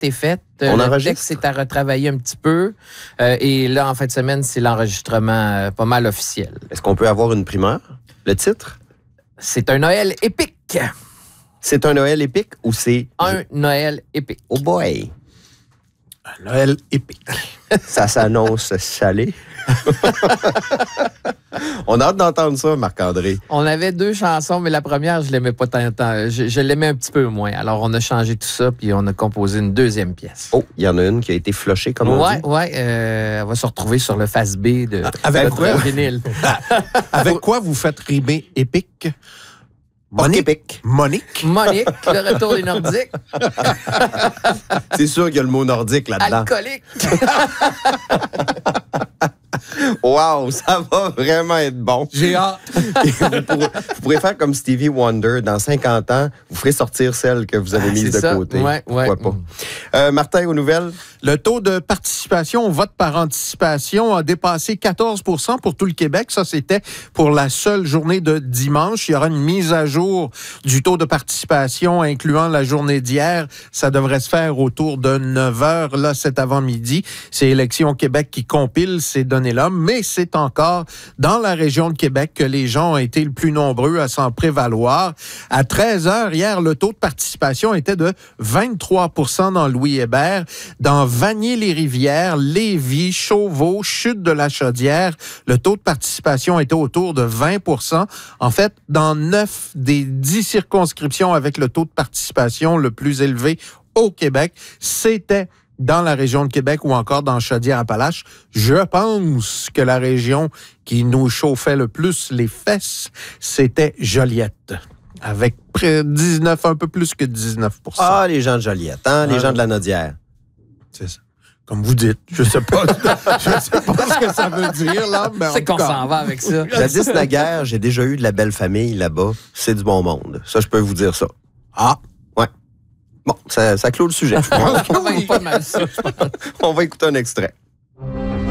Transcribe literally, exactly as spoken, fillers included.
est faite. On le enregistre? texte est à retravailler un petit peu. Euh, et là, en fin de semaine, c'est l'enregistrement euh, pas mal officiel. Est-ce qu'on peut avoir une primeur? Le titre? C'est un Noël épique. C'est un Noël épique ou c'est... Un Noël épique. Oh boy! Un Noël épique. Ça s'annonce salé. On a hâte d'entendre ça, Marc-André. On avait deux chansons, mais la première, je l'aimais pas tant. tant je, je l'aimais un petit peu moins. Alors, on a changé tout ça, puis on a composé une deuxième pièce. Oh, il y en a une qui a été flushée, comme on ouais, dit. Ouais, euh, elle va se retrouver sur le face B de Avec notre quoi? vinyle. Avec quoi vous faites rimer épique? Monique épique. Monique. Monique, le retour des Nordiques. C'est sûr qu'il y a le mot nordique là-dedans. Alcoolique. Wow, ça va vraiment être bon. J'ai hâte. vous, pourrez, vous pourrez faire comme Stevie Wonder. Dans cinquante ans, vous ferez sortir celle que vous avez Ah, mise de ça. côté. Ouais, ouais. Pourquoi pas. Euh, Martin, aux nouvelles? Le taux de participation au vote par anticipation a dépassé quatorze pour cent pour tout le Québec. Ça, c'était pour la seule journée de dimanche. Il y aura une mise à jour du taux de participation, incluant la journée d'hier. Ça devrait se faire autour de neuf heures, là, cet avant-midi. C'est Élections Québec qui compile ces données-là, mais c'est encore dans la région de Québec que les gens ont été le plus nombreux à s'en prévaloir. À treize heures, hier, le taux de participation était de vingt-trois pour cent dans Louis-Hébert. Dans Vanier-les-Rivières, Lévis, Chauveau, Chute de la Chaudière, le taux de participation était autour de vingt pour cent. En fait, dans neuf des dix circonscriptions avec le taux de participation le plus élevé au Québec, c'était dans la région de Québec ou encore dans Chaudière-Appalaches. Je pense que la région qui nous chauffait le plus les fesses, c'était Joliette, avec près dix-neuf, un peu plus que dix-neuf pour cent. Ah, les gens de Joliette, hein? Les Ah, gens de la Nodière. C'est ça. Comme vous dites, je sais pas, je sais pas ce que ça veut dire, là, mais en C'est tout qu'on cas. s'en va avec ça. Jadis naguère, j'ai déjà eu de la belle famille là-bas. C'est du bon monde. Ça, je peux vous dire ça. Ah! Ouais. Bon, ça, ça clôt le sujet. C'est quand même pas mal ça. On va écouter un extrait.